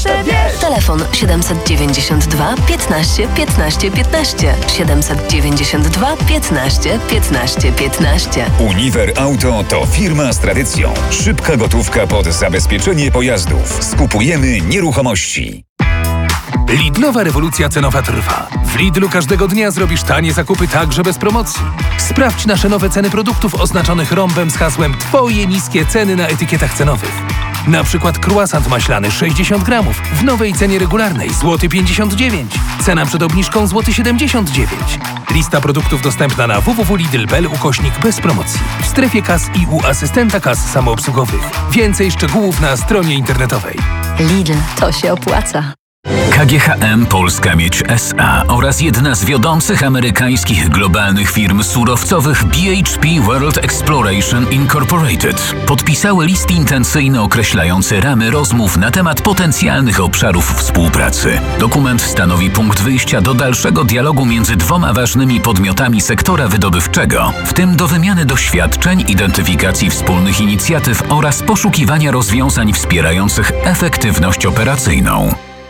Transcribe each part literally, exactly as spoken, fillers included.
jeszcze wiesz. Telefon siedemset dziewięćdziesiąt dwa piętnaście piętnaście piętnaście. siedemset dziewięćdziesiąt dwa piętnaście piętnaście piętnaście. Uniwer Auto to firma z tradycją. Szybka gotówka pod zabezpieczenie pojazdów. Skupujemy nieruchomości. Lidlowa rewolucja cenowa trwa. W Lidlu każdego dnia zrobisz tanie zakupy także bez promocji. Sprawdź nasze nowe ceny produktów oznaczonych rąbem z hasłem Twoje niskie ceny na etykietach cenowych. Na przykład croissant maślany sześćdziesiąt gramów w nowej cenie regularnej złoty pięćdziesiąt dziewięć. Cena przed obniżką złoty siedemdziesiąt dziewięć. Lista produktów dostępna na w w w kropka lidl kropka p l ukośnik bez promocji. W strefie kas i u asystenta kas samoobsługowych. Więcej szczegółów na stronie internetowej. Lidl, to się opłaca. K G H M Polska Miedź S A oraz jedna z wiodących amerykańskich globalnych firm surowcowych B H P World Exploration Incorporated podpisały list intencyjny określający ramy rozmów na temat potencjalnych obszarów współpracy. Dokument stanowi punkt wyjścia do dalszego dialogu między dwoma ważnymi podmiotami sektora wydobywczego, w tym do wymiany doświadczeń, identyfikacji wspólnych inicjatyw oraz poszukiwania rozwiązań wspierających efektywność operacyjną.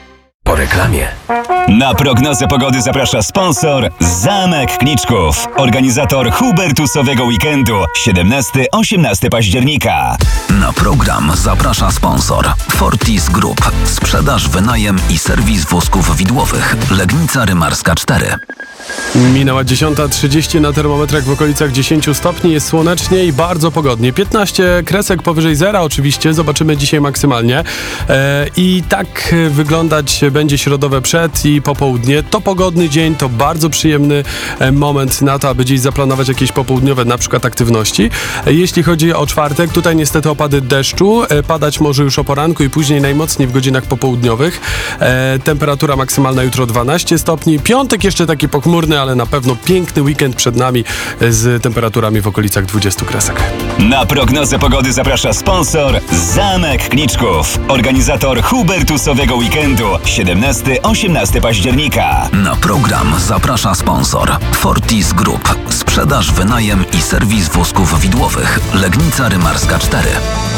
Po reklamie. Na prognozę pogody zaprasza sponsor Zamek Kniczków, organizator Hubertusowego Weekendu siedemnastego do osiemnastego października. Na program zaprasza sponsor Fortis Group. Sprzedaż, wynajem i serwis wózków widłowych. Legnica Rymarska cztery. Minęła dziesiąta trzydzieści, na termometrach w okolicach dziesięć stopni, jest słonecznie i bardzo pogodnie. piętnaście kresek powyżej zera oczywiście, zobaczymy dzisiaj maksymalnie. E, I tak wyglądać będzie środowe przed i popołudnie. To pogodny dzień, to bardzo przyjemny moment na to, aby gdzieś zaplanować jakieś popołudniowe na przykład aktywności. E, jeśli chodzi o czwartek, tutaj niestety opady deszczu, e, padać może już o poranku i później najmocniej w godzinach popołudniowych. E, temperatura maksymalna jutro dwanaście stopni. Piątek jeszcze taki pochmurny, ale na pewno piękny weekend przed nami z temperaturami w okolicach dwudziestu kresek. Na prognozę pogody zaprasza sponsor Zamek Kniczków, organizator Hubertusowego Weekendu siedemnastego do osiemnastego października. Na program zaprasza sponsor Fortis Group. Sprzedaż, wynajem i serwis wózków widłowych. Legnica Rymarska cztery.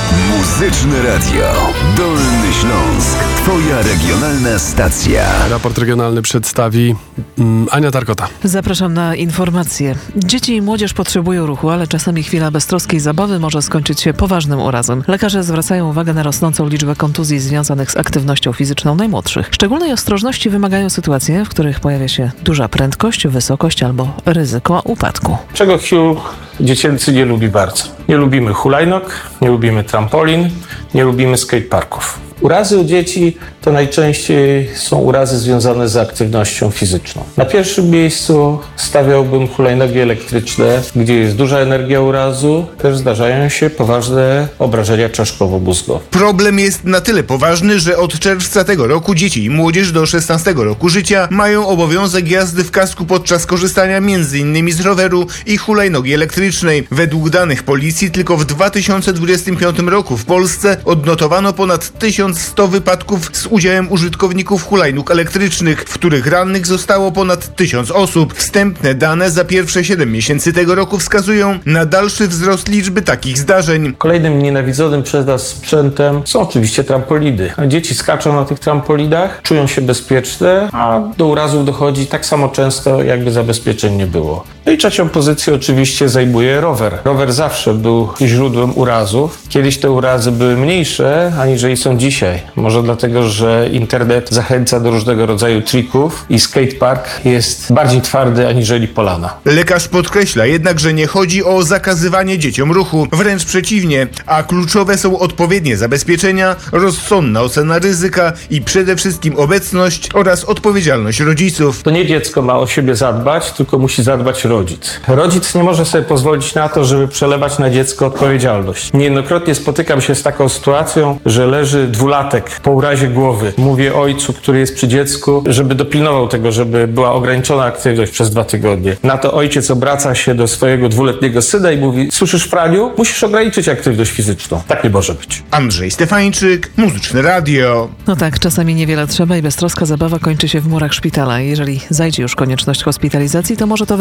Muzyczne Radio. Dolny Śląsk. Twoja regionalna stacja. Raport regionalny przedstawi um, Ania Tarkota. Zapraszam na informacje. Dzieci i młodzież potrzebują ruchu, ale czasami chwila beztroskiej zabawy może skończyć się poważnym urazem. Lekarze zwracają uwagę na rosnącą liczbę kontuzji związanych z aktywnością fizyczną najmłodszych. Szczególnej ostrożności wymagają sytuacje, w których pojawia się duża prędkość, wysokość albo ryzyko upadku. Czego chirurg dziecięcy nie lubi bardzo? Nie lubimy hulajnóg, nie lubimy trampolin, nie lubimy skateparków. Urazy u dzieci to najczęściej są urazy związane z aktywnością fizyczną. Na pierwszym miejscu stawiałbym hulajnogi elektryczne, gdzie jest duża energia urazu. Też zdarzają się poważne obrażenia czaszkowo-mózgowe. Problem jest na tyle poważny, że od czerwca tego roku dzieci i młodzież do szesnastego roku życia mają obowiązek jazdy w kasku podczas korzystania m.in. z roweru i hulajnogi elektrycznej. Według danych policji tylko w dwa tysiące dwudziestym piątym roku w Polsce odnotowano ponad tysiąc sto wypadków z udziałem użytkowników hulajnóg elektrycznych, w których rannych zostało ponad tysiąc osób. Wstępne dane za pierwsze siedem miesięcy tego roku wskazują na dalszy wzrost liczby takich zdarzeń. Kolejnym nienawidzonym przez nas sprzętem są oczywiście trampoliny. Dzieci skaczą na tych trampolinach, czują się bezpieczne, a do urazów dochodzi tak samo często, jakby zabezpieczeń nie było. No i trzecią pozycję oczywiście zajmuje rower. Rower zawsze był źródłem urazów. Kiedyś te urazy były mniejsze, aniżeli są dzisiaj. Może dlatego, że internet zachęca do różnego rodzaju trików i skatepark jest bardziej twardy aniżeli polana. Lekarz podkreśla jednak, że nie chodzi o zakazywanie dzieciom ruchu, wręcz przeciwnie, a kluczowe są odpowiednie zabezpieczenia, rozsądna ocena ryzyka i przede wszystkim obecność oraz odpowiedzialność rodziców. To nie dziecko ma o siebie zadbać, tylko musi zadbać rodzic. Rodzic nie może sobie pozwolić na to, żeby przelewać na dziecko odpowiedzialność. Niejednokrotnie spotykam się z taką sytuacją, że leży dwulatek po urazie głowy. Mówię ojcu, który jest przy dziecku, żeby dopilnował tego, żeby była ograniczona aktywność przez dwa tygodnie. Na to ojciec obraca się do swojego dwuletniego syna i mówi: słyszysz, Franiu? Musisz ograniczyć aktywność fizyczną. Tak nie może być. Andrzej Stefańczyk, Muzyczne Radio. No tak, czasami niewiele trzeba i beztroska zabawa kończy się w murach szpitala. Jeżeli zajdzie już konieczność hospitalizacji, to może to wyglądać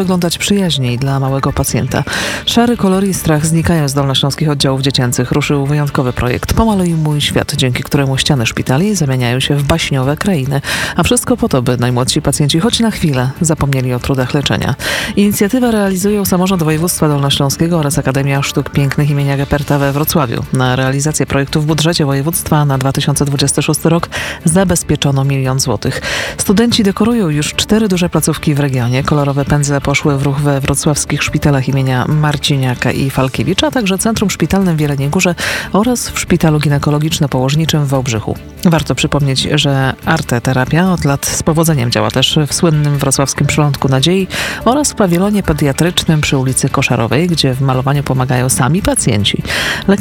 przyjaźniej dla małego pacjenta. Szary kolor i strach znikają z dolnośląskich oddziałów dziecięcych. Ruszył wyjątkowy projekt Pomaluj mój świat, dzięki któremu ściany szpitali zamieniają się w baśniowe krainy. A wszystko po to, by najmłodsi pacjenci choć na chwilę zapomnieli o trudach leczenia. Inicjatywę realizują Samorząd Województwa Dolnośląskiego oraz Akademia Sztuk Pięknych imienia Geperta we Wrocławiu. Na realizację projektu w budżecie województwa na dwa tysiące dwudziesty szósty rok zabezpieczono milion złotych. Studenci dekorują już cztery duże placówki w regionie. Kolorowe pędzle poszły w ruch we wrocławskich szpitalach imienia Marciniaka i Falkiewicza, a także Centrum Szpitalnym w Jeleniej Górze oraz w Szpitalu Ginekologiczno-Położniczym w Wałbrzychu. Warto przypomnieć, że arteterapia od lat z powodzeniem działa też w słynnym wrocławskim Przylądku Nadziei oraz w pawilonie pediatrycznym przy ulicy Koszarowej, gdzie w malowaniu pomagają sami pacjenci.